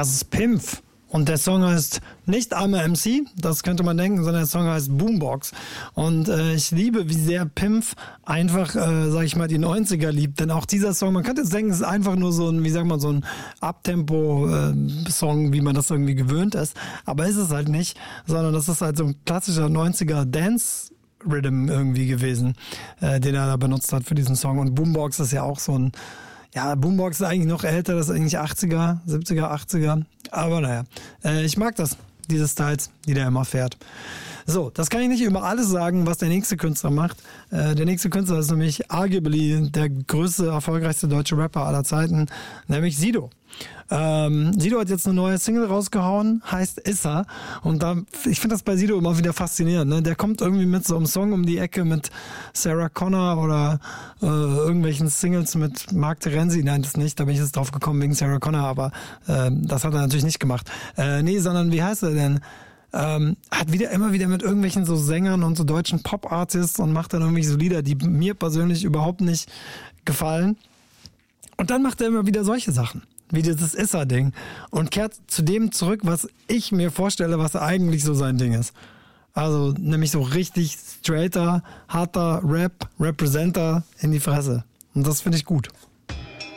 Das ist Pimpf. Und der Song heißt nicht I'm a MC, das könnte man denken, sondern der Song heißt Boombox. Und ich liebe, wie sehr Pimpf einfach, sag ich mal, die 90er liebt. Denn auch dieser Song, man könnte jetzt denken, es ist einfach nur so ein, wie sagt man, so ein Abtempo-Song, wie man das irgendwie gewöhnt ist. Aber ist es halt nicht, sondern das ist halt so ein klassischer 90er Dance-Rhythm irgendwie gewesen, den er da benutzt hat für diesen Song. Und Boombox ist ja auch so ein, ja, Boombox ist eigentlich noch älter, das ist eigentlich 80er, 70er, 80er. Aber naja, ich mag das, diese Styles, die der immer fährt. So, das kann ich nicht über alles sagen, was der nächste Künstler macht. Der nächste Künstler ist nämlich arguably der größte, erfolgreichste deutsche Rapper aller Zeiten, nämlich Sido. Sido hat jetzt eine neue Single rausgehauen, heißt Issa. Und da, ich finde das bei Sido immer wieder faszinierend. Ne? Der kommt irgendwie mit so einem Song um die Ecke mit Sarah Connor oder irgendwelchen Singles mit Mark Terenzi. Nein, das nicht. Da bin ich jetzt drauf gekommen wegen Sarah Connor, aber das hat er natürlich nicht gemacht. Nee, sondern wie heißt er denn? Hat immer wieder mit irgendwelchen so Sängern und so deutschen Pop-Artists und macht dann irgendwie so Lieder, die mir persönlich überhaupt nicht gefallen. Und dann macht er immer wieder solche Sachen, wie dieses Issa-Ding und kehrt zu dem zurück, was ich mir vorstelle, was eigentlich so sein Ding ist. Also nämlich so richtig straighter, harter Rap, Representer in die Fresse. Und das finde ich gut.